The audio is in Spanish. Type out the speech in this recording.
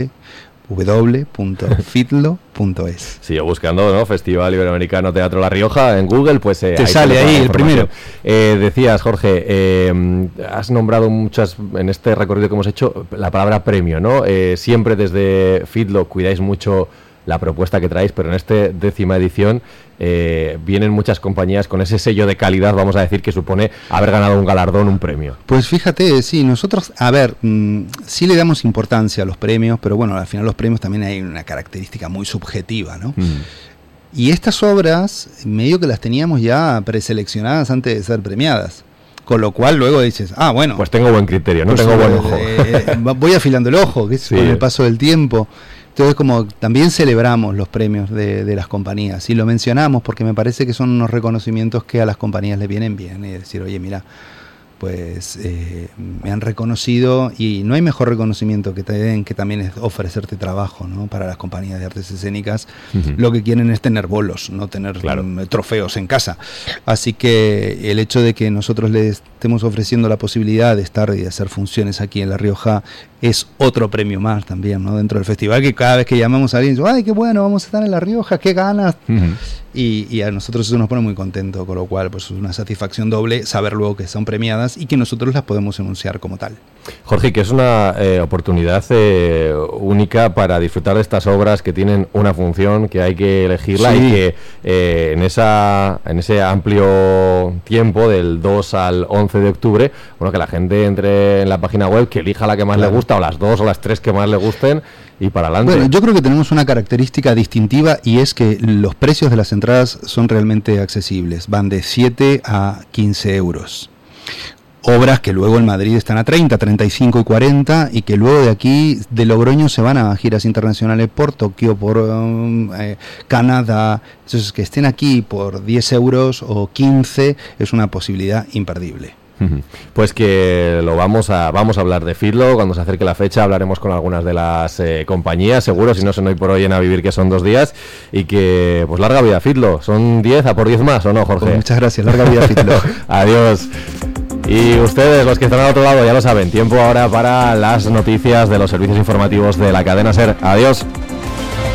www.fitlo.es. Sí, buscando, ¿no? Festival Iberoamericano Teatro La Rioja en Google, pues te sale ahí el primero. Decías, Jorge, has nombrado muchas en este recorrido que hemos hecho la palabra premio, ¿no? Siempre desde Fitlo cuidáis mucho la propuesta que traéis, pero en esta 10ª edición vienen muchas compañías con ese sello de calidad, vamos a decir, que supone haber ganado un galardón, un premio. Pues fíjate, sí, nosotros, a ver, sí le damos importancia a los premios, pero bueno, al final los premios también hay una característica muy subjetiva, ¿no? Y estas obras, medio que las teníamos ya preseleccionadas antes de ser premiadas. Con lo cual luego dices, bueno. Pues tengo buen criterio, no tengo buen ojo. Voy afilando el ojo, que es sí, con el paso del tiempo. Entonces, como también celebramos los premios de las compañías y lo mencionamos porque me parece que son unos reconocimientos que a las compañías le vienen bien. Es decir, oye, mira, pues me han reconocido, y no hay mejor reconocimiento que te den que también es ofrecerte trabajo, ¿no? Para las compañías de artes escénicas, lo que quieren es tener bolos, no tener trofeos en casa. Así que el hecho de que nosotros les estemos ofreciendo la posibilidad de estar y de hacer funciones aquí en La Rioja es otro premio más también, ¿no? Dentro del festival, que cada vez que llamamos a alguien, ¡ay, qué bueno, vamos a estar en La Rioja, qué ganas! Y a nosotros eso nos pone muy contentos, con lo cual pues es una satisfacción doble saber luego que son premiadas y que nosotros las podemos enunciar como tal. Jorge, que es una oportunidad única para disfrutar de estas obras que tienen una función, que hay que elegirla, y que en ese amplio tiempo del 2 al 11 de octubre, bueno, que la gente entre en la página web, que elija la que más le gusta, o las 2 o las 3 que más le gusten, y para adelante. Bueno, yo creo que tenemos una característica distintiva, y es que los precios de las entradas son realmente accesibles, van de 7 a 15 euros. Obras que luego en Madrid están a 30, 35 y 40, y que luego de aquí, de Logroño, se van a giras internacionales por Tokio, por Canadá. Entonces, que estén aquí por 10 euros o 15 es una posibilidad imperdible. Pues que lo vamos a hablar de Fitlo cuando se acerque la fecha. Hablaremos con algunas de las compañías, seguro, si no son hoy por hoy en A Vivir, que son 2 días, y que pues larga vida Fitlo. ¿Son 10 a por 10 más o no, Jorge? Pues muchas gracias, larga vida Fitlo. Adiós. Y ustedes, los que están al otro lado, ya lo saben, tiempo ahora para las noticias de los servicios informativos de la cadena SER. Adiós.